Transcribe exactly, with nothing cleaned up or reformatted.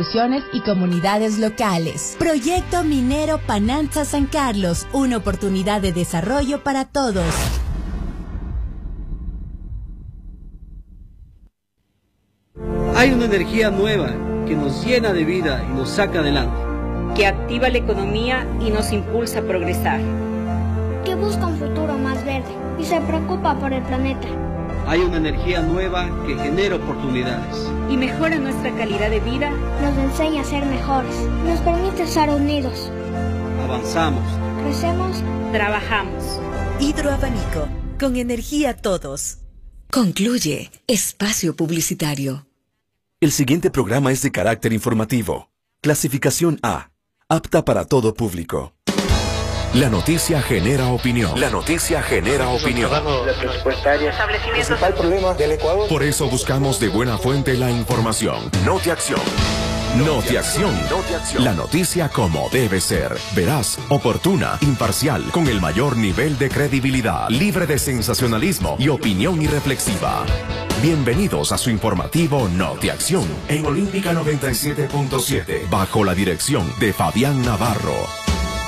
instituciones y comunidades locales. Proyecto Minero Pananza San Carlos, una oportunidad de desarrollo para todos. Hay una energía nueva que nos llena de vida y nos saca adelante. Que activa la economía y nos impulsa a progresar. Que busca un futuro más verde y se preocupa por el planeta. Hay una energía nueva que genera oportunidades. Y mejora nuestra calidad de vida. Nos enseña a ser mejores. Nos permite estar unidos. Avanzamos. Crecemos. Trabajamos. Hidroabanico. Con energía todos. Concluye Espacio Publicitario. El siguiente programa es de carácter informativo. Clasificación A. Apta para todo público. La noticia genera opinión. La noticia genera opinión. Principal problema del Ecuador. Por eso buscamos de buena fuente la información. Notiacción. Notiacción. La noticia como debe ser. Veraz, oportuna, imparcial, con el mayor nivel de credibilidad, libre de sensacionalismo y opinión irreflexiva. Bienvenidos a su informativo Notiacción en Olímpica noventa y siete punto siete, bajo la dirección de Fabián Navarro.